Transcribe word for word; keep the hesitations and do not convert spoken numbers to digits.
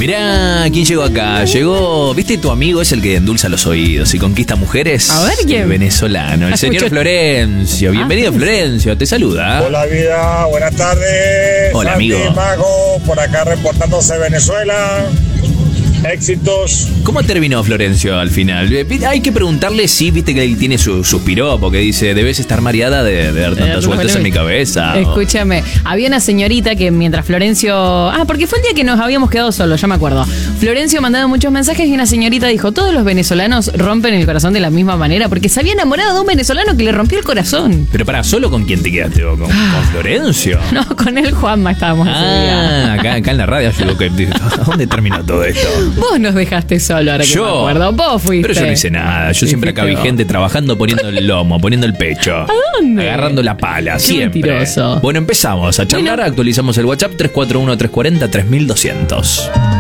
Mirá, ¿quién llegó acá? Llegó, ¿viste tu amigo es el que endulza los oídos y conquista mujeres? A ver, ¿quién? El venezolano, el señor Florencio. Bienvenido, ah, Florencio, te saluda. Hola, vida, buenas tardes. Hola, Santi, amigo. Mago, por acá reportándose Venezuela. Éxitos. ¿Cómo terminó Florencio al final? Hay que preguntarle si, viste que él tiene su, su piropo, que dice, debes estar mareada de, de dar tantas vueltas en mi cabeza. Escúchame, había una señorita que mientras Florencio... Ah, porque fue el día que nos habíamos quedado solos, ya me acuerdo. Florencio mandaba muchos mensajes y una señorita dijo, todos los venezolanos rompen el corazón de la misma manera, porque se había enamorado de un venezolano que le rompió el corazón. Pero para, ¿solo con quién te quedaste? ¿Con, ah. con Florencio? No, con él Juanma estábamos ese día. Ah, acá, acá en la radio yo que, ¿a dónde terminó todo esto? Vos nos dejaste solo, ahora que yo, me acuerdo. Vos fuiste. Pero yo no hice nada. Yo siempre acá vi gente trabajando, poniendo el lomo, poniendo el pecho. ¿A dónde? Agarrando la pala, Qué siempre. Mentiroso. Bueno, empezamos a charlar, bueno. Actualizamos el WhatsApp tres cuatro uno, tres cuatro cero, tres mil doscientos.